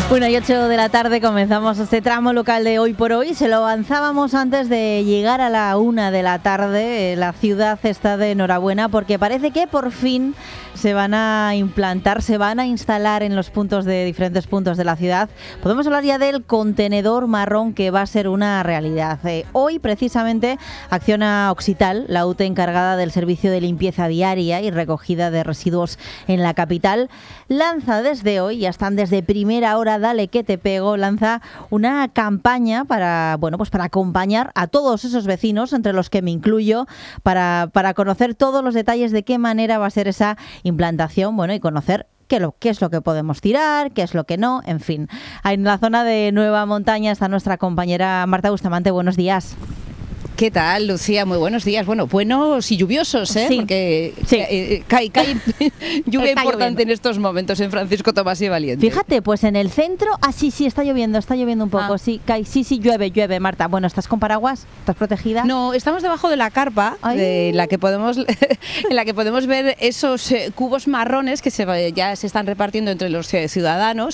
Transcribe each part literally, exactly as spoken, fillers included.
Una y ocho de la tarde comenzamos este tramo local de Hoy por Hoy. Se lo avanzábamos antes de llegar a la una de la tarde. La ciudad está de enhorabuena porque parece que por fin se van a implantar, se van a instalar en los puntos de diferentes puntos de la ciudad. Podemos hablar ya del contenedor marrón que va a ser una realidad. Eh, hoy precisamente Acciona Oxital, la U T E encargada del servicio de limpieza diaria y recogida de residuos en la capital, lanza desde hoy, ya están desde primera hora, dale que te pego, lanza una campaña para, bueno, pues para acompañar a todos esos vecinos, entre los que me incluyo, para, para conocer todos los detalles de qué manera va a ser esa implantación, bueno, y conocer qué, lo, qué es lo que podemos tirar, qué es lo que no, en fin. En la zona de Nueva Montaña está nuestra compañera Marta Bustamante. Buenos días. ¿Qué tal, Lucía? Muy buenos días. Bueno, buenos y lluviosos, ¿eh? Sí. Porque sí. cae, cae, cae lluvia está importante lloviendo en estos momentos en Francisco Tomás y Valiente. Fíjate, pues en el centro, ah, sí, sí, está lloviendo, está lloviendo un poco, Ah. sí, cae, sí, sí, llueve, llueve, Marta. Bueno, ¿estás con paraguas? ¿Estás protegida? No, estamos debajo de la carpa, de la que podemos, en la que podemos ver esos eh, cubos marrones que se, ya se están repartiendo entre los eh, ciudadanos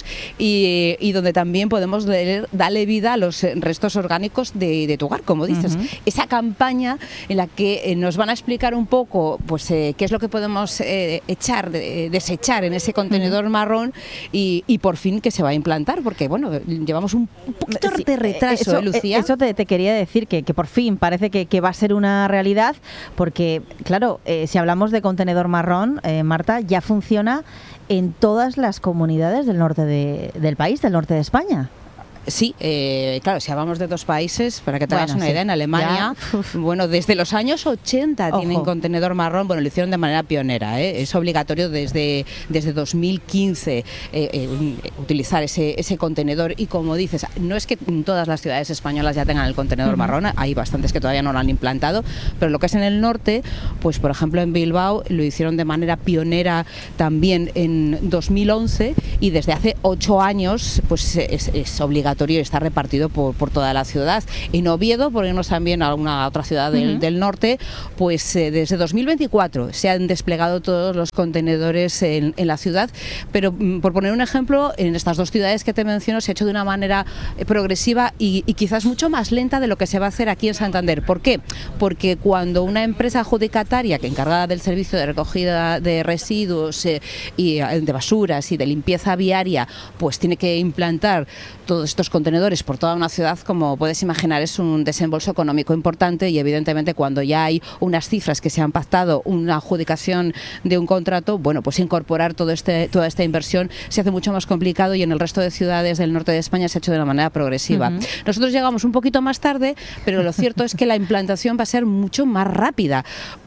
y, y donde también podemos leer, darle vida a los eh, restos orgánicos de, de tu hogar, como dices. Uh-huh. Esa campaña en la que eh, nos van a explicar un poco pues eh, qué es lo que podemos eh, echar, de, desechar en ese contenedor uh-huh. marrón y, y por fin que se va a implantar, porque bueno, llevamos un, un poquito Sí, de retraso, eso, ¿eh, Lucía? Eso te, te quería decir, que, que por fin parece que, que va a ser una realidad, porque claro, eh, si hablamos de contenedor marrón, eh, Marta, ya funciona en todas las comunidades del norte de, del país, del norte de España. Sí, eh, claro, si hablamos de dos países, para que te hagas Bueno, una sí. idea, en Alemania, Ya. bueno, desde los años ochenta Ojo. tienen contenedor marrón, bueno, lo hicieron de manera pionera, ¿eh? Es obligatorio desde, desde dos mil quince eh, eh, utilizar ese, ese contenedor y como dices, no es que en todas las ciudades españolas ya tengan el contenedor uh-huh. marrón, hay bastantes que todavía no lo han implantado, pero lo que es en el norte, pues por ejemplo en Bilbao lo hicieron de manera pionera también en dos mil once y desde hace ocho años pues es, es obligatorio y está repartido por, por toda la ciudad. En Oviedo, por irnos también a alguna otra ciudad del, uh-huh. del norte, pues eh, desde dos mil veinticuatro se han desplegado todos los contenedores en, en la ciudad, pero mm, por poner un ejemplo, en estas dos ciudades que te menciono se ha hecho de una manera eh, progresiva y, y quizás mucho más lenta de lo que se va a hacer aquí en Santander. ¿Por qué? Porque cuando una empresa adjudicataria que encargada del servicio de recogida de residuos eh, y eh, de basuras y de limpieza viaria, pues tiene que implantar todos estos contenedores por toda una ciudad, como puedes imaginar, es un desembolso económico importante y evidentemente cuando ya hay unas cifras que se han pactado, una adjudicación de un contrato, bueno, pues incorporar todo este, toda esta inversión se hace mucho más complicado y en el resto de ciudades del norte de España se ha hecho de una manera progresiva. Uh-huh. Nosotros llegamos un poquito más tarde, pero lo cierto es que la implantación va a ser mucho más rápida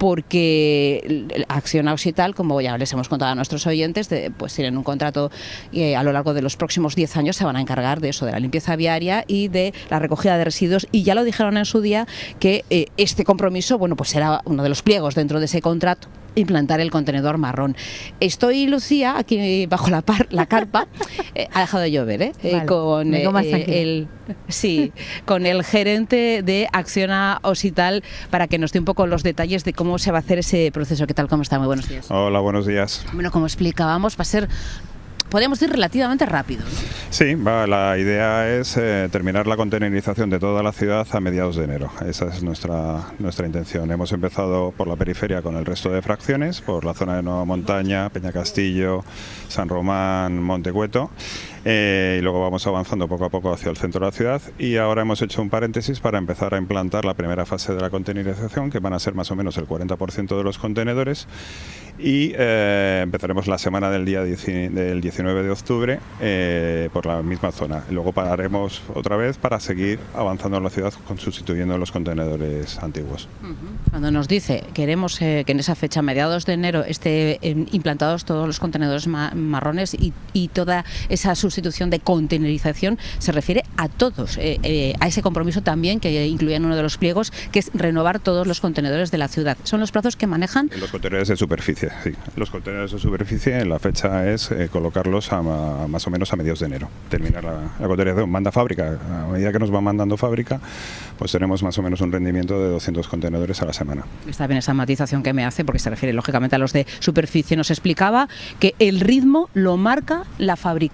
porque Acciona Oxital, como ya les hemos contado a nuestros oyentes, de, pues tienen un contrato y a lo largo de los próximos diez años se van a encargar de eso, de la limpieza viaria y de la recogida de residuos y ya lo dijeron en su día que eh, este compromiso, bueno, pues será uno de los pliegos dentro de ese contrato, implantar el contenedor marrón. Estoy, Lucía, aquí bajo la, par, la carpa, eh, ha dejado de llover, ¿eh? Vale, eh con eh, el sí, con el gerente de Acciona Oxital para que nos dé un poco los detalles de cómo se va a hacer ese proceso. ¿Qué tal? ¿Cómo está? Muy buenos días. Hola, buenos días. Bueno, como explicábamos, va a ser, podríamos decir, relativamente rápido, ¿no? Sí, va, la idea es eh, terminar la contenerización de toda la ciudad a mediados de enero. Esa es nuestra, nuestra intención. Hemos empezado por la periferia con el resto de fracciones, por la zona de Nueva Montaña, Peñacastillo, San Román, Montecueto. Eh, y luego vamos avanzando poco a poco hacia el centro de la ciudad y ahora hemos hecho un paréntesis para empezar a implantar la primera fase de la contenerización, que van a ser más o menos el cuarenta por ciento de los contenedores y eh, empezaremos la semana del día del diecinueve de octubre eh, por la misma zona. Luego pararemos otra vez para seguir avanzando en la ciudad con, sustituyendo los contenedores antiguos. Uh-huh. Cuando nos dice queremos eh, que en esa fecha, mediados de enero, esté eh, implantados todos los contenedores ma- marrones y, y toda esa sustitución de contenerización, se refiere a todos, eh, eh, a ese compromiso también que incluía en uno de los pliegos, que es renovar todos los contenedores de la ciudad. ¿Son los plazos que manejan? Los contenedores de superficie, sí. Los contenedores de superficie, la fecha es eh, colocarlos a, a más o menos a mediados de enero. Terminar la, la contenerización, manda fábrica. A medida que nos va mandando fábrica, pues tenemos más o menos un rendimiento de doscientos contenedores a la semana. Está bien esa matización que me hace, porque se refiere lógicamente a los de superficie. Nos explicaba que el ritmo lo marca la fabricación, es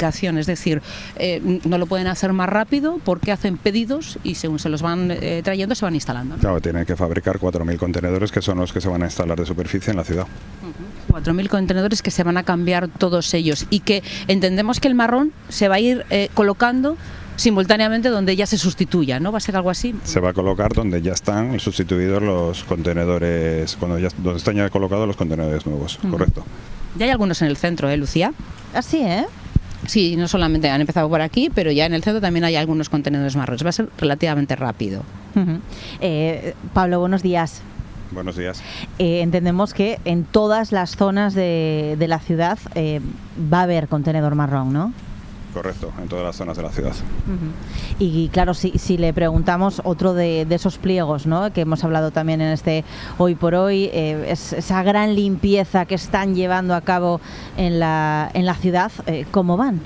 es decir, eh, no lo pueden hacer más rápido porque hacen pedidos y según se los van eh, trayendo se van instalando, ¿no? Claro, tienen que fabricar cuatro mil contenedores que son los que se van a instalar de superficie en la ciudad. Uh-huh. cuatro mil contenedores que se van a cambiar todos ellos y que entendemos que el marrón se va a ir eh, colocando simultáneamente donde ya se sustituya, ¿no? ¿Va a ser algo así? Se va a colocar donde ya están sustituidos los contenedores, cuando ya, donde están ya colocados los contenedores nuevos, uh-huh. Correcto. Ya hay algunos en el centro, ¿eh, Lucía? Así, ¿eh? Sí, no solamente han empezado por aquí, pero ya en el centro también hay algunos contenedores marrones. Va a ser relativamente rápido. Uh-huh. eh, Pablo, buenos días. Buenos días. Eh, entendemos que en todas las zonas de, de la ciudad eh, va a haber contenedor marrón, ¿no? Correcto, en todas las zonas de la ciudad. Uh-huh. Y claro, si, si le preguntamos otro de, de esos pliegos, ¿no?, que hemos hablado también en este Hoy por Hoy, eh, es esa gran limpieza que están llevando a cabo en la, en la ciudad, eh, ¿cómo van?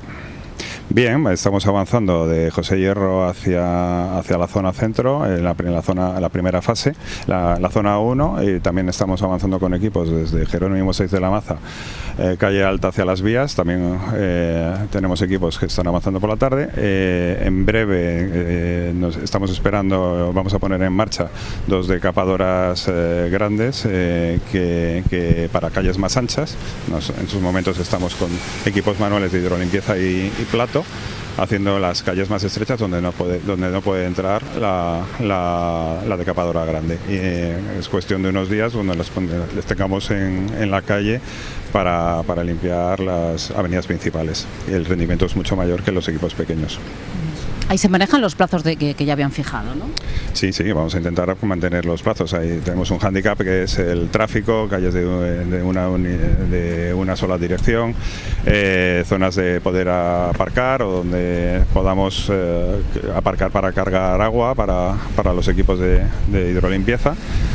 Bien, estamos avanzando de José Hierro hacia, hacia la zona centro, en la, en la, zona, en la primera fase, la, la zona uno, y también estamos avanzando con equipos desde Jerónimo seis de la Maza, eh, calle Alta hacia Las Vías, también eh, tenemos equipos que están avanzando por la tarde. Eh, en breve eh, nos estamos esperando, vamos a poner en marcha dos decapadoras eh, grandes eh, que, que para calles más anchas. Nos, en sus momentos estamos con equipos manuales de hidrolimpieza y, y plato, haciendo las calles más estrechas donde no puede, donde no puede entrar la, la, la decapadora grande. Y eh, es cuestión de unos días donde les, les tengamos en, en la calle para, para limpiar las avenidas principales. Y el rendimiento es mucho mayor que los equipos pequeños. Ahí se manejan los plazos de que, que ya habían fijado, ¿no? Sí, sí, vamos a intentar mantener los plazos. Ahí tenemos un hándicap que es el tráfico, calles de, de, una, de una sola dirección, eh, zonas de poder aparcar o donde podamos eh, aparcar para cargar agua para, para los equipos de, de hidrolimpieza,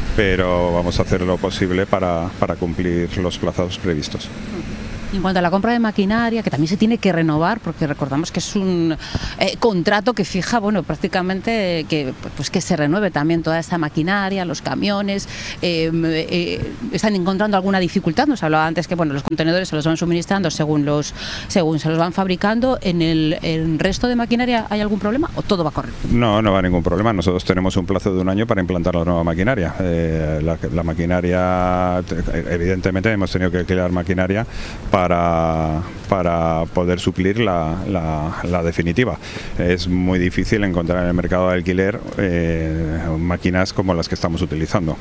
pero vamos a hacer lo posible para, para cumplir los plazos previstos. En cuanto a la compra de maquinaria, que también se tiene que renovar, porque recordamos que es un eh, contrato que fija, bueno, prácticamente que, pues que se renueve también toda esta maquinaria, los camiones. Eh, eh, ¿Están encontrando alguna dificultad? Nos hablaba antes que, bueno, los contenedores se los van suministrando según los según se los van fabricando. ¿En el, el resto de maquinaria hay algún problema o todo va correcto? No, no va ningún problema. Nosotros tenemos un plazo de un año para implantar la nueva maquinaria. Eh, la, la maquinaria, evidentemente, hemos tenido que alquilar maquinaria para Para, para poder suplir la, la, la definitiva. Es muy difícil encontrar en el mercado de alquiler eh, máquinas como las que estamos utilizando.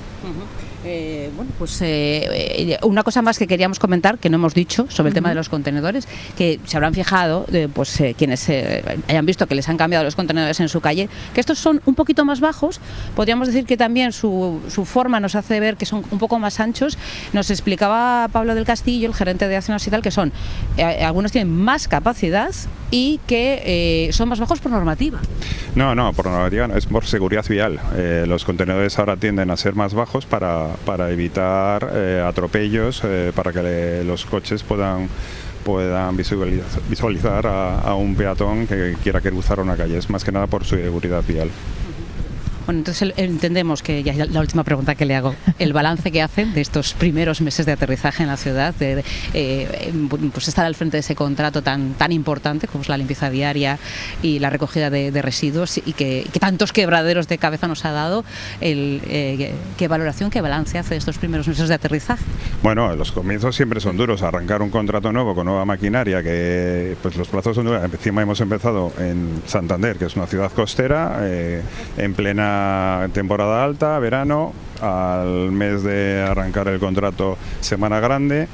Eh, bueno, pues eh, una cosa más que queríamos comentar, que no hemos dicho, sobre el uh-huh. tema de los contenedores, que se habrán fijado, eh, pues eh, quienes eh, hayan visto que les han cambiado los contenedores en su calle, que estos son un poquito más bajos. Podríamos decir que también su, su forma nos hace ver que son un poco más anchos. Nos explicaba Pablo del Castillo, el gerente de Acción Hospital, que son eh, algunos tienen más capacidad y que eh, son más bajos por normativa. No, no, por normativa no, es por seguridad vial. Eh, los contenedores ahora tienden a ser más bajos para, para evitar eh, atropellos, eh, para que le, los coches puedan puedan visualizar, visualizar a, a un peatón que quiera cruzar una calle. Es más que nada por seguridad vial. Bueno, entonces entendemos que, ya la última pregunta que le hago, el balance que hacen de estos primeros meses de aterrizaje en la ciudad, de eh, pues estar al frente de ese contrato tan tan importante como es la limpieza viaria y la recogida de, de residuos, y que, que tantos quebraderos de cabeza nos ha dado, el, eh, ¿qué valoración, qué balance hace de estos primeros meses de aterrizaje? Bueno, los comienzos siempre son duros. Arrancar un contrato nuevo con nueva maquinaria, que pues los plazos son duros. Encima hemos empezado en Santander, que es una ciudad costera, eh, en plena temporada alta, verano, al mes de arrancar el contrato Semana Grande,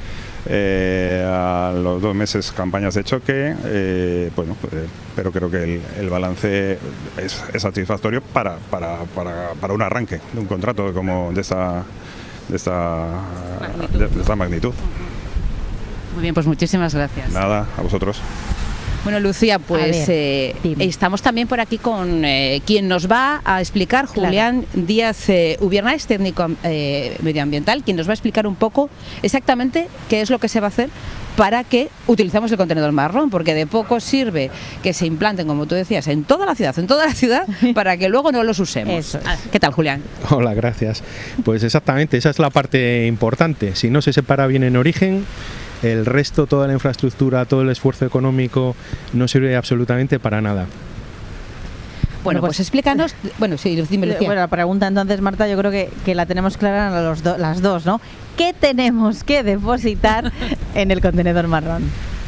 eh, a los dos meses campañas de choque, eh, bueno, eh, pero creo que el, el balance es, es satisfactorio para, para, para, para un arranque de un contrato como de esta, de esta magnitud. De, de esta magnitud. Muy bien, pues muchísimas gracias. Nada, a vosotros. Bueno, Lucía, pues eh, estamos también por aquí con eh, quien nos va a explicar, Julián claro. Díaz eh, Ubierna, técnico eh, medioambiental, quien nos va a explicar un poco exactamente qué es lo que se va a hacer para que utilicemos el contenedor marrón, porque de poco sirve que se implanten, como tú decías, en toda la ciudad, en toda la ciudad, para que luego no los usemos. Eso es. ¿Qué tal, Julián? Hola, gracias. Pues exactamente, esa es la parte importante. Si no se separa bien en origen, el resto, toda la infraestructura, todo el esfuerzo económico no sirve absolutamente para nada. Bueno, pues, pues explícanos. Bueno, sí, dime, Lucía. Bueno, la pregunta entonces, Marta, yo creo que, que la tenemos clara los do, las dos, ¿no? ¿Qué tenemos que depositar en el contenedor marrón?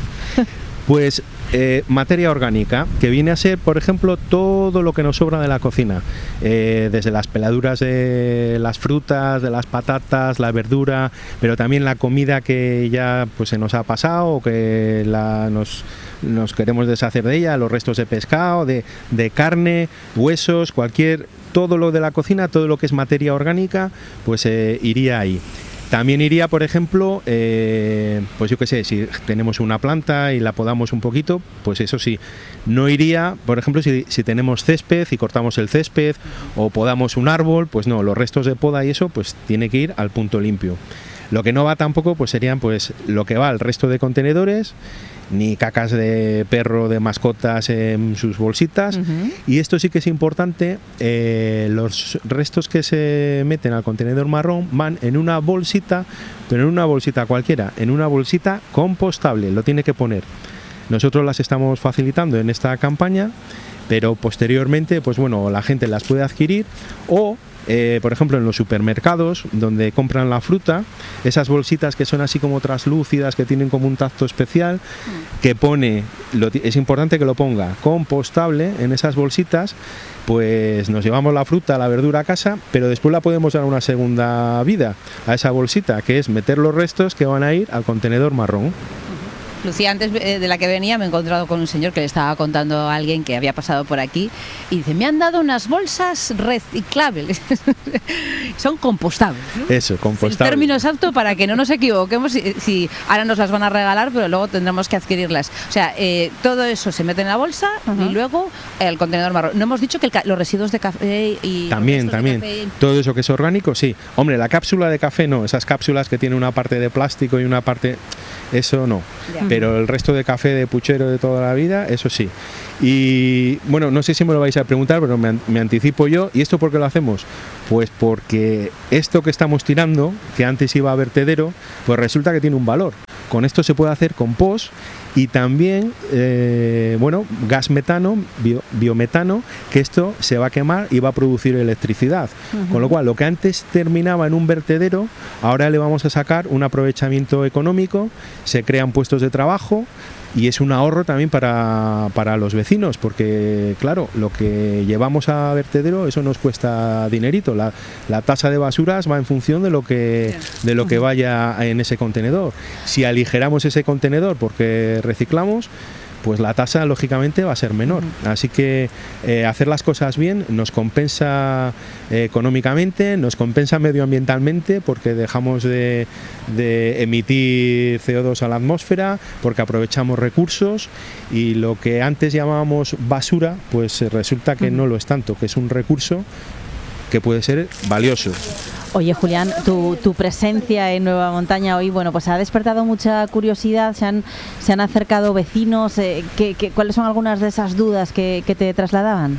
Pues eh, materia orgánica, que viene a ser, por ejemplo, todo lo que nos sobra de la cocina, eh, desde las peladuras de las frutas, de las patatas, la verdura, pero también la comida que ya pues se nos ha pasado o que la, nos, nos queremos deshacer de ella, los restos de pescado, de, de carne, huesos, cualquier, todo lo de la cocina, todo lo que es materia orgánica, pues eh, iría ahí. También iría, por ejemplo, eh, pues yo qué sé, si tenemos una planta y la podamos un poquito, pues eso sí. No iría, por ejemplo, si, si tenemos césped y cortamos el césped o podamos un árbol, pues no, los restos de poda y eso, pues tiene que ir al punto limpio. Lo que no va tampoco, pues serían pues lo que va al resto de contenedores, ni cacas de perro, de mascotas en sus bolsitas. Uh-huh. Y esto sí que es importante, eh, los restos que se meten al contenedor marrón van en una bolsita, pero en una bolsita cualquiera, en una bolsita compostable, lo tiene que poner. Nosotros las estamos facilitando en esta campaña, pero posteriormente, pues bueno, la gente las puede adquirir o... Eh, por ejemplo, en los supermercados donde compran la fruta, esas bolsitas que son así como translúcidas, que tienen como un tacto especial, que pone, lo, es importante que lo ponga compostable en esas bolsitas, pues nos llevamos la fruta, la verdura a casa, pero después la podemos dar una segunda vida a esa bolsita, que es meter los restos que van a ir al contenedor marrón. Lucía, antes de la que venía me he encontrado con un señor que le estaba contando a alguien que había pasado por aquí y dice, me han dado unas bolsas reciclables, son compostables, ¿no? Eso, compostables. El término exacto para que no nos equivoquemos si, si ahora nos las van a regalar, pero luego tendremos que adquirirlas. O sea, eh, todo eso se mete en la bolsa uh-huh. y luego el contenedor marrón. No hemos dicho que el ca- los residuos de café y... También, también. Café... Todo eso que es orgánico, sí. Hombre, la cápsula de café no, esas cápsulas que tienen una parte de plástico y una parte... Eso no. Ya. Pero el resto de café de puchero de toda la vida, eso sí. Y bueno, no sé si me lo vais a preguntar, pero me, me anticipo yo. ¿Y esto por qué lo hacemos? Pues porque esto que estamos tirando, que antes iba a vertedero, pues resulta que tiene un valor. Con esto se puede hacer compost y también, eh, bueno, gas metano, bio, biometano, que esto se va a quemar y va a producir electricidad. Uh-huh. Con lo cual, lo que antes terminaba en un vertedero, ahora le vamos a sacar un aprovechamiento económico, se crean puestos de trabajo y es un ahorro también para, para los vecinos, porque claro, lo que llevamos a vertedero, eso nos cuesta dinerito. La, la tasa de basuras va en función de lo que, de lo que vaya en ese contenedor. Si aligeramos ese contenedor porque reciclamos, pues la tasa lógicamente va a ser menor. Así que eh, hacer las cosas bien nos compensa eh, económicamente, nos compensa medioambientalmente porque dejamos de, de emitir C O dos a la atmósfera, porque aprovechamos recursos y lo que antes llamábamos basura, pues resulta que no lo es tanto, que es un recurso que puede ser valioso. Oye, Julián, tu, tu presencia en Nueva Montaña hoy, bueno, pues ha despertado mucha curiosidad, se han, se han acercado vecinos, eh, ¿qué, qué, ¿cuáles son algunas de esas dudas que, que te trasladaban?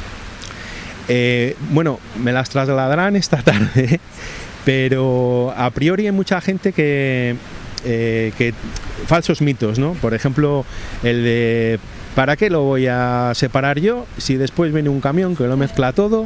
Eh, bueno, me las trasladarán esta tarde, pero a priori hay mucha gente que, eh, que falsos mitos, ¿no? Por ejemplo, el de... ¿Para qué lo voy a separar yo si después viene un camión que lo mezcla todo?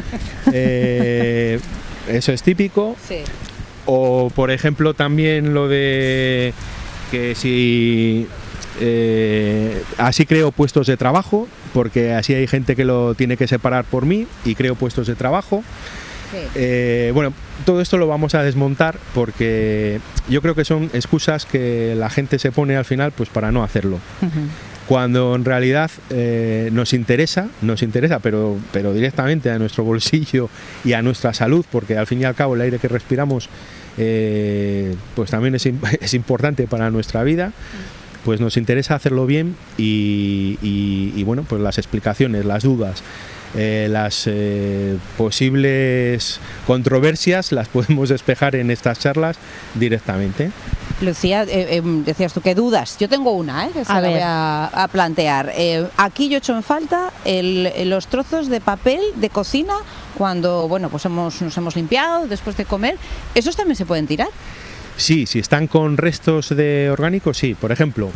Eh, eso es típico. Sí. O, por ejemplo, también lo de que si eh, así creo puestos de trabajo, porque así hay gente que lo tiene que separar por mí y creo puestos de trabajo. Sí. Eh, bueno, todo esto lo vamos a desmontar porque yo creo que son excusas que la gente se pone al final pues para no hacerlo. Uh-huh. Cuando en realidad eh, nos interesa, nos interesa, pero, pero directamente a nuestro bolsillo y a nuestra salud, porque al fin y al cabo el aire que respiramos eh, pues también es, es importante para nuestra vida, pues nos interesa hacerlo bien y, y, y bueno, pues las explicaciones, las dudas, eh, las eh, posibles controversias las podemos despejar en estas charlas directamente. Lucía, eh, eh, decías tú que dudas. Yo tengo una, ¿eh? que se a la voy a, a plantear. Eh, aquí yo echo en falta el, los trozos de papel de cocina cuando bueno, pues hemos, nos hemos limpiado después de comer. ¿Esos también se pueden tirar? Sí, si están con restos de orgánicos, sí. Por ejemplo,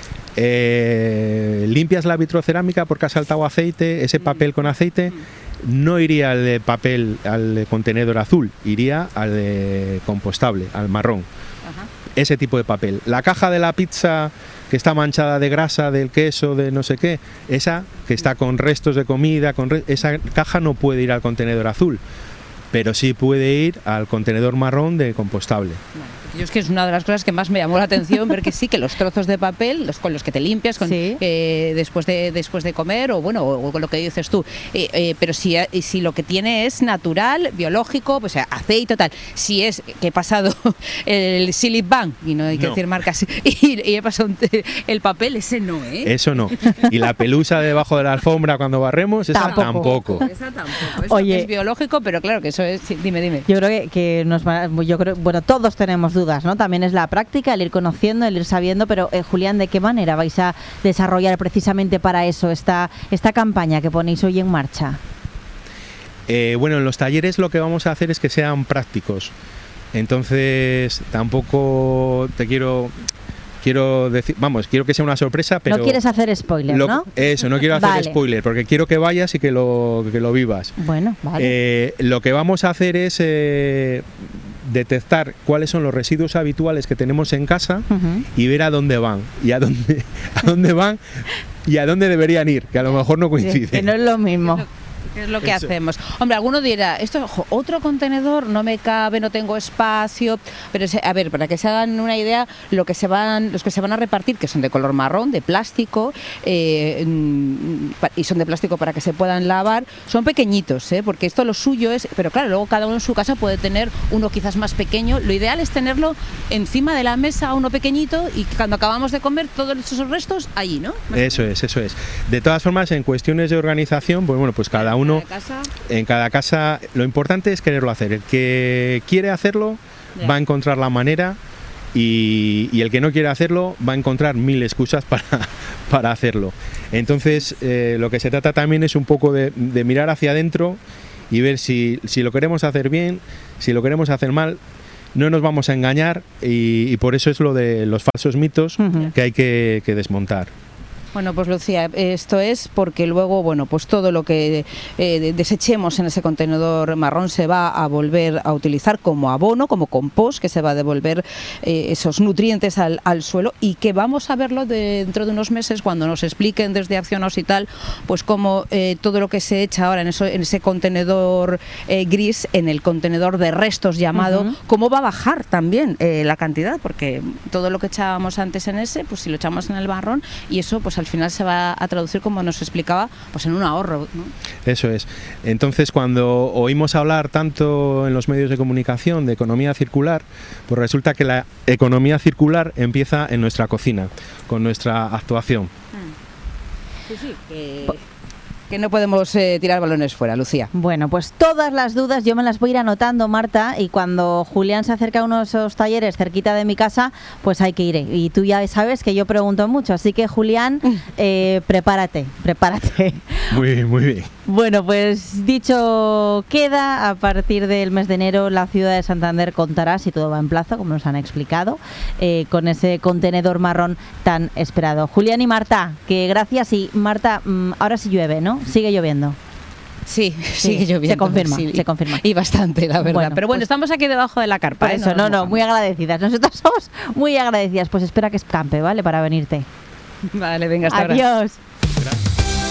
eh, limpias la vitrocerámica porque ha saltado aceite, ese papel con aceite no iría al de papel, al de contenedor azul, iría al de compostable, al marrón. Ajá. Ese tipo de papel. La caja de la pizza que está manchada de grasa, del queso, de no sé qué, esa que está con restos de comida, con re- esa caja no puede ir al contenedor azul, pero sí puede ir al contenedor marrón de compostable. Vale. Yo es que es una de las cosas que más me llamó la atención, ver que sí, que los trozos de papel, los con los que te limpias con, sí. eh, después de después de comer, o bueno, o con lo que dices tú, eh, eh, pero si, si lo que tiene es natural, biológico, pues aceite o tal, si es que he pasado el Silip Bank, y no hay que no. decir marcas, y, y he pasado el papel, ese no, ¿eh? Eso no. Y la pelusa debajo de la alfombra cuando barremos, esa tampoco. tampoco. Esa tampoco. Eso Oye, es biológico, pero claro que eso es... Sí, dime, dime. Yo creo que, que nos va, yo creo, bueno, todos tenemos dudas, ¿no? También es la práctica, el ir conociendo, el ir sabiendo, pero eh, Julián, ¿de qué manera vais a desarrollar precisamente para eso esta, esta campaña que ponéis hoy en marcha? Eh, bueno, en los talleres lo que vamos a hacer es que sean prácticos, entonces tampoco te quiero... Quiero decir, vamos, quiero que sea una sorpresa, pero... No quieres hacer spoiler, lo, ¿no? Eso, no quiero hacer vale. spoiler, porque quiero que vayas y que lo, que lo vivas. Bueno, vale. Eh, lo que vamos a hacer es eh, detectar cuáles son los residuos habituales que tenemos en casa uh-huh. y ver a dónde van, y a dónde, a dónde van y a dónde deberían ir, que a lo mejor no coincide. Sí, que no es lo mismo. ¿Qué es lo que Eso. hacemos? Hombre, alguno dirá, esto, ojo, otro contenedor no me cabe, no tengo espacio, pero a ver, para que se hagan una idea, lo que se van, los que se van a repartir, que son de color marrón, de plástico, eh, y son de plástico para que se puedan lavar, son pequeñitos, ¿eh? Porque esto lo suyo es, pero claro, luego cada uno en su casa puede tener uno quizás más pequeño, lo ideal es tenerlo encima de la mesa, uno pequeñito, y cuando acabamos de comer todos esos restos allí, ¿no? Eso es, eso es. De todas formas, en cuestiones de organización, pues bueno, pues cada uno Uno, casa. En cada casa, lo importante es quererlo hacer. El que quiere hacerlo yeah. va a encontrar la manera y, y el que no quiere hacerlo va a encontrar mil excusas para, para hacerlo. Entonces, eh, lo que se trata también es un poco de, de mirar hacia adentro y ver si, si lo queremos hacer bien, si lo queremos hacer mal. No nos vamos a engañar y, y por eso es lo de los falsos mitos uh-huh. que hay que, que desmontar. Bueno, pues Lucía, esto es porque luego, bueno, pues todo lo que eh, desechemos en ese contenedor marrón se va a volver a utilizar como abono, como compost, que se va a devolver eh, esos nutrientes al, al suelo y que vamos a verlo de, dentro de unos meses cuando nos expliquen desde Accionos y tal, pues cómo eh, todo lo que se echa ahora en, eso, en ese contenedor eh, gris, en el contenedor de restos llamado, uh-huh. cómo va a bajar también eh, la cantidad, porque todo lo que echábamos antes en ese, pues si lo echamos en el marrón y eso pues al al final se va a traducir, como nos explicaba, pues en un ahorro, ¿no? Eso es. Entonces, cuando oímos hablar tanto en los medios de comunicación de economía circular, pues resulta que la economía circular empieza en nuestra cocina, con nuestra actuación. Sí, sí, que... que no podemos eh, tirar balones fuera, Lucía. Bueno, pues todas las dudas yo me las voy a ir anotando, Marta, y cuando Julián se acerca a uno de esos talleres cerquita de mi casa, pues hay que ir. Y tú ya sabes que yo pregunto mucho, así que Julián, eh, prepárate, prepárate. Muy bien, muy bien. Bueno, pues dicho queda, a partir del mes de enero la ciudad de Santander contará, si todo va en plazo, como nos han explicado, eh, con ese contenedor marrón tan esperado. Julián y Marta, que gracias. Y Marta, mmm, ahora sí llueve, ¿no? Sigue lloviendo. Sí, sí, sigue lloviendo. Se confirma, sí, se confirma. Y bastante, la verdad. Bueno, pero bueno, pues, estamos aquí debajo de la carpa. Por eso, ¿eh? no, no, no, muy agradecidas. Nosotros somos muy agradecidas. Pues espera que escampe, ¿vale? Para venirte. Vale, venga, hasta Adiós. ahora. Gracias.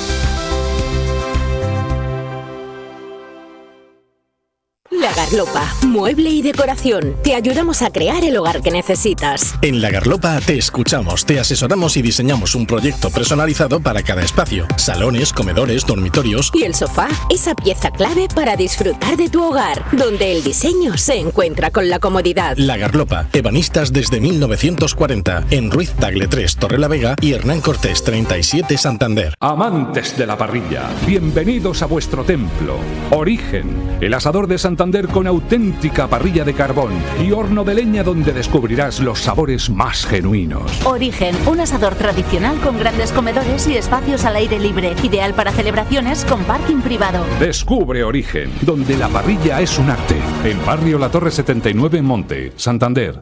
La Garlopa, mueble y decoración. Te ayudamos a crear el hogar que necesitas. En La Garlopa te escuchamos, te asesoramos y diseñamos un proyecto personalizado para cada espacio. Salones, comedores, dormitorios. Y el sofá, esa pieza clave para disfrutar de tu hogar, donde el diseño se encuentra con la comodidad. La Garlopa, ebanistas desde mil novecientos cuarenta, en Ruiz Tagle tres, Torrelavega y Hernán Cortés treinta y siete, Santander. Amantes de la parrilla, bienvenidos a vuestro templo. Origen, el asador de Santander con auténtica parrilla de carbón y horno de leña donde descubrirás los sabores más genuinos. Origen, un asador tradicional con grandes comedores y espacios al aire libre, ideal para celebraciones con parking privado. Descubre Origen, donde la parrilla es un arte. En Barrio La Torre setenta y nueve, Monte, Santander.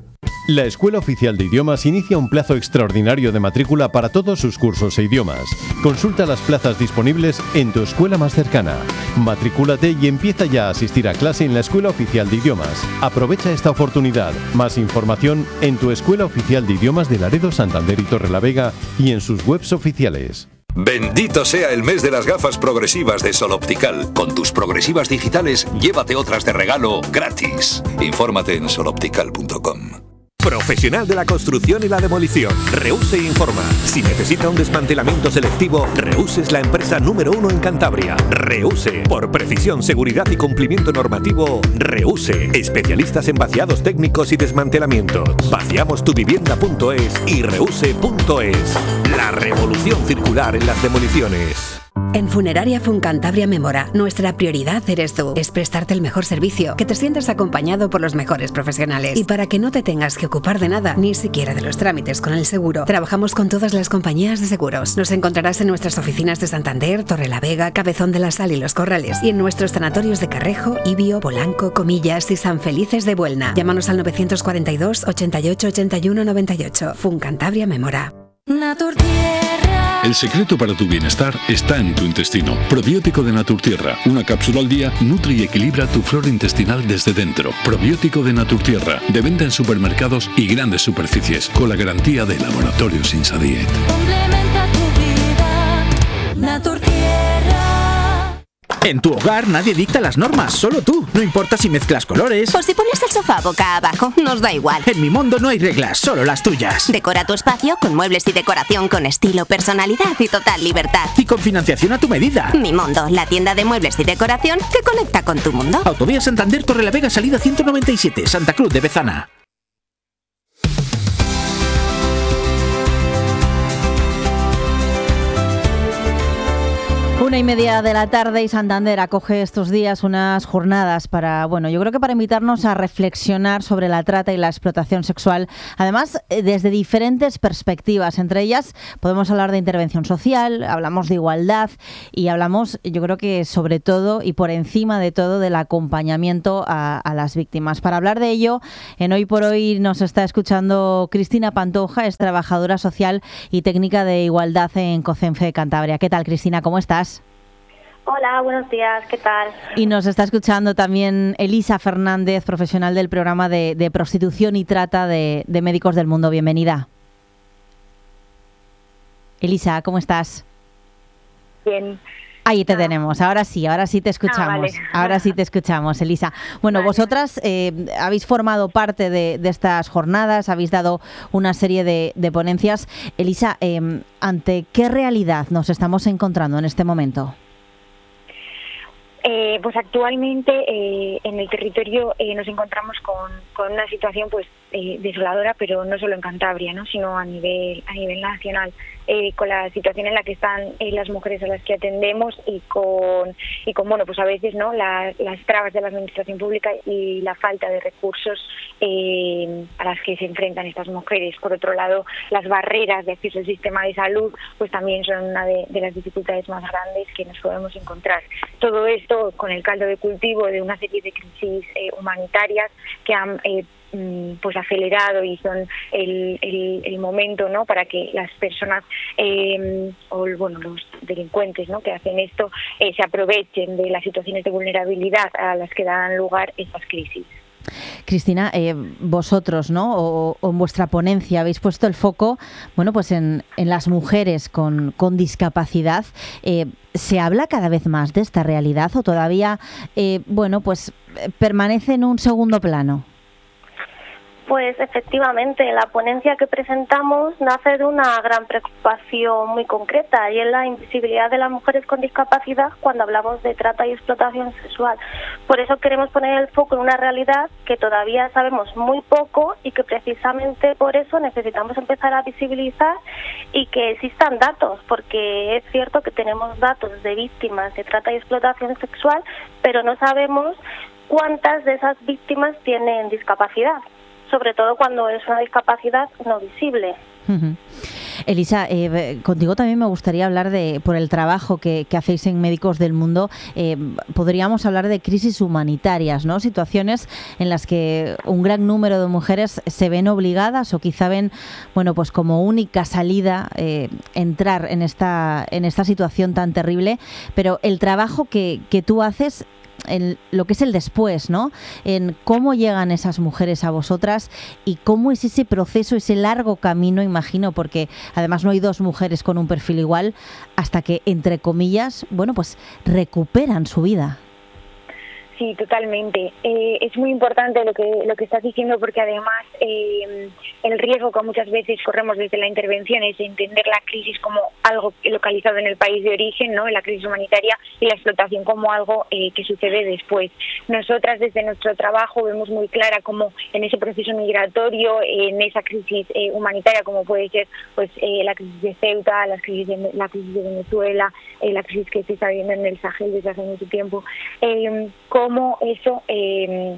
La Escuela Oficial de Idiomas inicia un plazo extraordinario de matrícula para todos sus cursos e idiomas. Consulta las plazas disponibles en tu escuela más cercana. Matrículate y empieza ya a asistir a clase en la Escuela Oficial de Idiomas. Aprovecha esta oportunidad. Más información en tu Escuela Oficial de Idiomas de Laredo, Santander y Torrelavega y en sus webs oficiales. Bendito sea el mes de las gafas progresivas de Sol Optical. Con tus progresivas digitales, llévate otras de regalo gratis. Infórmate en sol optical punto com. Profesional de la construcción y la demolición. Reuse informa. Si necesita un desmantelamiento selectivo, Reuse es la empresa número uno en Cantabria. Reuse. Por precisión, seguridad y cumplimiento normativo, Reuse. Especialistas en vaciados técnicos y desmantelamientos. Vaciamos tu vivienda punto es y reuse punto es. La revolución circular en las demoliciones. En Funeraria Funcantabria Memora, nuestra prioridad eres tú. Es prestarte el mejor servicio, que te sientas acompañado por los mejores profesionales. Y para que no te tengas que ocupar de nada, ni siquiera de los trámites con el seguro, trabajamos con todas las compañías de seguros. Nos encontrarás en nuestras oficinas de Santander, Torrelavega, Cabezón de la Sal y Los Corrales. Y en nuestros sanatorios de Carrejo, Ibio, Polanco, Comillas y San Felices de Buelna. Llámanos al nueve cuatro dos, ochenta y ocho, ochenta y uno, noventa y ocho. Funcantabria Memora. Naturtierra. El secreto para tu bienestar está en tu intestino. Probiótico de Naturtierra. Una cápsula al día nutre y equilibra tu flora intestinal desde dentro. Probiótico de Naturtierra. De venta en supermercados y grandes superficies. Con la garantía de Laboratorios Insadiet. Complementa tu vida. Naturtierra. En tu hogar nadie dicta las normas, solo tú. No importa si mezclas colores o si pones el sofá boca abajo, nos da igual. En Mimondo no hay reglas, solo las tuyas. Decora tu espacio con muebles y decoración con estilo, personalidad y total libertad. Y con financiación a tu medida. Mimondo, la tienda de muebles y decoración que conecta con tu mundo. Autovía Santander, Torrelavega, salida ciento noventa y siete, Santa Cruz de Bezana. Una y media de la tarde y Santander acoge estos días unas jornadas para, bueno, yo creo que para invitarnos a reflexionar sobre la trata y la explotación sexual, además desde diferentes perspectivas. Entre ellas podemos hablar de intervención social, hablamos de igualdad y hablamos, yo creo que sobre todo y por encima de todo, del acompañamiento a, a las víctimas. Para hablar de ello, en Hoy por Hoy nos está escuchando Cristina Pantoja, es trabajadora social y técnica de igualdad en COCENFE de Cantabria. ¿Qué tal, Cristina? ¿Cómo estás? Hola, buenos días, ¿qué tal? Y nos está escuchando también Elisa Fernández, profesional del programa de, de prostitución y trata de, de Médicos del Mundo. Bienvenida. Elisa, ¿cómo estás? Bien. Ahí te ah. tenemos, ahora sí, ahora sí te escuchamos, ah, vale. ahora sí te escuchamos, Elisa. Bueno, vale. Vosotras eh, habéis formado parte de, de estas jornadas, habéis dado una serie de, de ponencias. Elisa, eh, ¿ante qué realidad nos estamos encontrando en este momento? Eh, pues actualmente eh, en el territorio eh, nos encontramos con, con una situación pues eh, desoladora, pero no solo en Cantabria, ¿no?, sino a nivel a nivel nacional, eh, con la situación en la que están eh, las mujeres a las que atendemos y con y con bueno pues a veces no la, las trabas de la administración pública y la falta de recursos eh, a las que se enfrentan estas mujeres. Por otro lado, las barreras de acceso al sistema de salud pues también son una de, de las dificultades más grandes que nos podemos encontrar. Todo esto con el caldo de cultivo de una serie de crisis eh, humanitarias que han eh, pues acelerado y son el, el, el momento, ¿no?, para que las personas eh, o bueno los delincuentes, ¿no?, que hacen esto eh, se aprovechen de las situaciones de vulnerabilidad a las que dan lugar estas crisis. Cristina, eh, vosotros, ¿no?, o, o en vuestra ponencia habéis puesto el foco, bueno, pues en, en las mujeres con, con discapacidad. Eh, ¿Se habla cada vez más de esta realidad o todavía, eh, bueno, pues permanece en un segundo plano? Pues efectivamente, la ponencia que presentamos nace de una gran preocupación muy concreta y es la invisibilidad de las mujeres con discapacidad cuando hablamos de trata y explotación sexual. Por eso queremos poner el foco en una realidad que todavía sabemos muy poco y que precisamente por eso necesitamos empezar a visibilizar y que existan datos, porque es cierto que tenemos datos de víctimas de trata y explotación sexual, pero no sabemos cuántas de esas víctimas tienen discapacidad, sobre todo cuando es una discapacidad no visible. Uh-huh. Elisa, eh, contigo también me gustaría hablar de, por el trabajo que, que hacéis en Médicos del Mundo, eh, podríamos hablar de crisis humanitarias, ¿no? Situaciones en las que un gran número de mujeres se ven obligadas o quizá ven, bueno, pues como única salida eh, entrar en esta, en esta situación tan terrible, pero el trabajo que, que tú haces, en lo que es el después, ¿no? En cómo llegan esas mujeres a vosotras y cómo es ese proceso, ese largo camino, imagino, porque además no hay dos mujeres con un perfil igual, hasta que, entre comillas, bueno, pues recuperan su vida. Sí, totalmente. Eh, es muy importante lo que lo que estás diciendo, porque además eh, el riesgo que muchas veces corremos desde la intervención es entender la crisis como algo localizado en el país de origen, ¿no? La crisis humanitaria, y la explotación como algo eh, que sucede después. Nosotras desde nuestro trabajo vemos muy clara cómo en ese proceso migratorio, en esa crisis eh, humanitaria, como puede ser pues eh, la crisis de Ceuta, la crisis de, la crisis de Venezuela, eh, la crisis que se está viendo en el Sahel desde hace mucho tiempo, eh, cómo eso eh,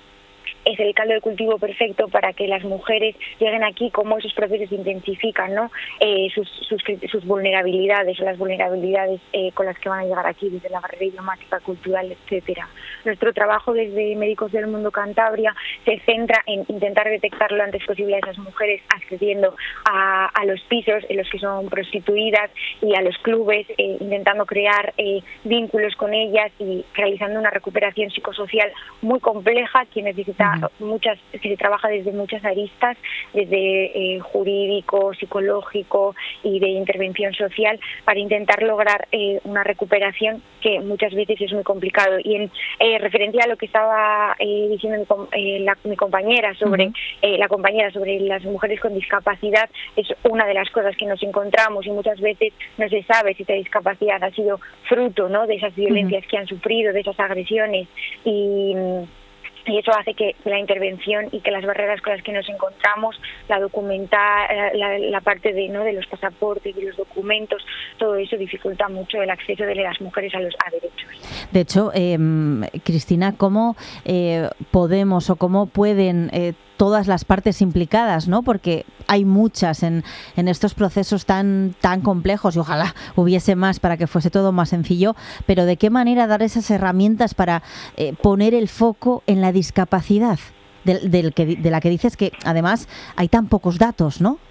es el caldo de cultivo perfecto para que las mujeres lleguen aquí, cómo esos procesos intensifican, ¿no? eh, sus, sus, sus vulnerabilidades o las vulnerabilidades eh, con las que van a llegar aquí, desde la barrera idiomática, cultural, etcétera. Nuestro trabajo desde Médicos del Mundo Cantabria se centra en intentar detectar lo antes posible a esas mujeres accediendo a, a los pisos en los que son prostituidas y a los clubes, eh, intentando crear eh, vínculos con ellas y realizando una recuperación psicosocial muy compleja que necesita muchas, que se trabaja desde muchas aristas, desde eh, jurídico, psicológico y de intervención social, para intentar lograr eh, una recuperación que muchas veces es muy complicado. Y en eh, referencia a lo que estaba eh, diciendo mi, eh, la, mi compañera sobre uh-huh. eh, la compañera sobre las mujeres con discapacidad, es una de las cosas que nos encontramos, y muchas veces no se sabe si esta discapacidad ha sido fruto, ¿no?, de esas violencias uh-huh. que han sufrido, de esas agresiones, y Y eso hace que la intervención y que las barreras con las que nos encontramos, la documentar, la, la parte de no de los pasaportes y los documentos, todo eso dificulta mucho el acceso de las mujeres a los a derechos. De hecho, eh, Cristina, ¿cómo eh, podemos o cómo pueden eh, todas las partes implicadas, ¿no? Porque hay muchas en, en estos procesos tan, tan complejos, y ojalá hubiese más para que fuese todo más sencillo, pero ¿de qué manera dar esas herramientas para eh, poner el foco en la discapacidad, del, del que, de la que dices que además hay tan pocos datos, ¿no?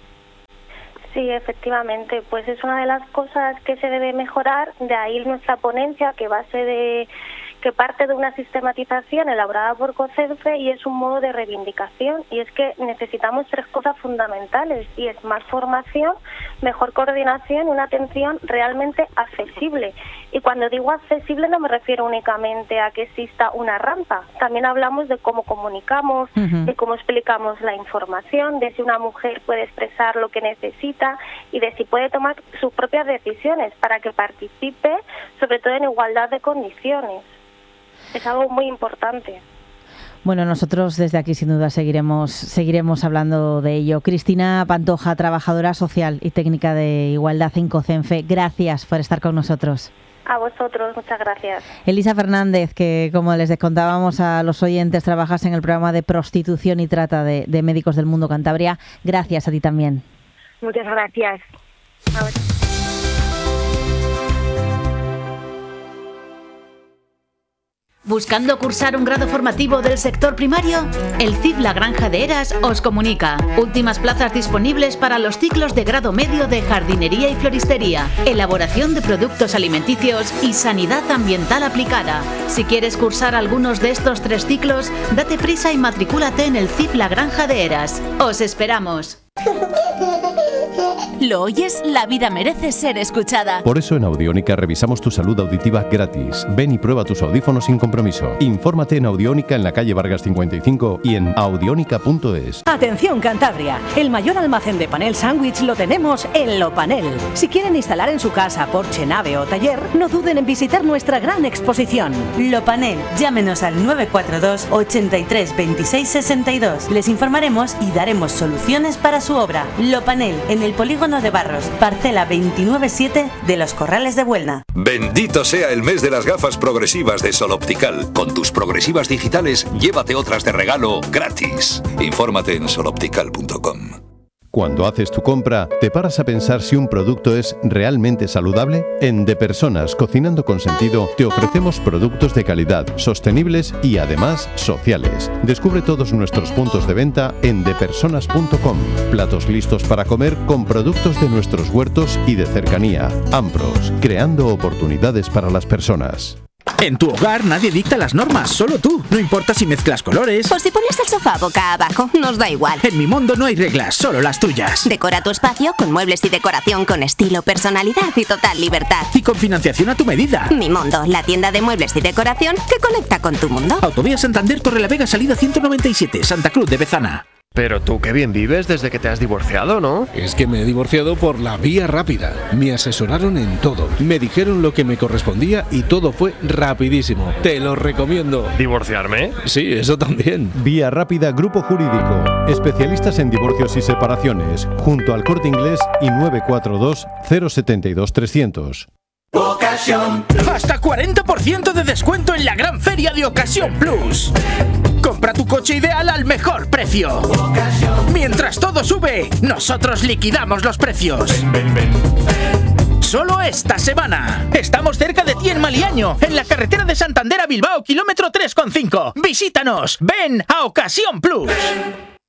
Sí, efectivamente, pues es una de las cosas que se debe mejorar, de ahí nuestra ponencia, que base de que parte de una sistematización elaborada por COCENFE, y es un modo de reivindicación, y es que necesitamos tres cosas fundamentales, y es más formación, mejor coordinación y una atención realmente accesible. Y cuando digo accesible no me refiero únicamente a que exista una rampa, también hablamos de cómo comunicamos, uh-huh. de cómo explicamos la información, de si una mujer puede expresar lo que necesita y de si puede tomar sus propias decisiones para que participe, sobre todo en igualdad de condiciones. Es algo muy importante. Bueno, nosotros desde aquí sin duda seguiremos seguiremos hablando de ello. Cristina Pantoja, trabajadora social y técnica de igualdad en COCENFE, gracias por estar con nosotros. A vosotros, muchas gracias. Elisa Fernández, que como les contábamos a los oyentes, trabajas en el programa de prostitución y trata de, de Médicos del Mundo Cantabria. Gracias a ti también. Muchas gracias. A ver. ¿Buscando cursar un grado formativo del sector primario? El C I F La Granja de Heras os comunica. Últimas plazas disponibles para los ciclos de grado medio de jardinería y floristería, elaboración de productos alimenticios y sanidad ambiental aplicada. Si quieres cursar algunos de estos tres ciclos, date prisa y matricúlate en el C I F La Granja de Heras. ¡Os esperamos! ¿Lo oyes? La vida merece ser escuchada. Por eso en Audiónica revisamos tu salud auditiva gratis. Ven y prueba tus audífonos sin compromiso. Infórmate en Audiónica en la calle Vargas cincuenta y cinco y en audiónica punto es. Atención Cantabria, el mayor almacén de panel sándwich lo tenemos en Lopanel. Si quieren instalar en su casa, porche, nave o taller, no duden en visitar nuestra gran exposición. Lopanel, llámenos al nueve cuatro dos, ochenta y tres, veintiséis, sesenta y dos. Les informaremos y daremos soluciones para su obra. Lopanel, en el polígono de Barros, parcela veintinueve siete de Los Corrales de Buelna. Bendito sea el mes de las gafas progresivas de Sol Optical. Con tus progresivas digitales, llévate otras de regalo gratis. Infórmate en sol optical punto com. Cuando haces tu compra, ¿te paras a pensar si un producto es realmente saludable? En De Personas, Cocinando con Sentido, te ofrecemos productos de calidad, sostenibles y además sociales. Descubre todos nuestros puntos de venta en de personas punto com. Platos listos para comer con productos de nuestros huertos y de cercanía. Ambros, creando oportunidades para las personas. En tu hogar nadie dicta las normas, solo tú. No importa si mezclas colores o si pones el sofá boca abajo, nos da igual. En Mi Mondo no hay reglas, solo las tuyas. Decora tu espacio con muebles y decoración con estilo, personalidad y total libertad. Y con financiación a tu medida. Mi Mondo, la tienda de muebles y decoración que conecta con tu mundo. Autovía Santander, Torrelavega, salida ciento noventa y siete, Santa Cruz de Bezana. Pero tú qué bien vives desde que te has divorciado, ¿no? Es que me he divorciado por la vía rápida. Me asesoraron en todo. Me dijeron lo que me correspondía y todo fue rapidísimo. Te lo recomiendo. ¿Divorciarme? Sí, eso también. Vía Rápida Grupo Jurídico. Especialistas en divorcios y separaciones. Junto al Corte Inglés y nueve cuatro dos, cero siete dos, tres cero cero. Ocasión. Hasta cuarenta por ciento de descuento en la gran feria de Ocasión Plus. Compra tu coche ideal al mejor precio. Ocasión. Mientras todo sube, nosotros liquidamos los precios. Ven, ven, ven. Solo esta semana. Estamos cerca de ti en Maliaño, en la carretera de Santander a Bilbao, kilómetro tres coma cinco. Visítanos. Ven a Ocasión Plus.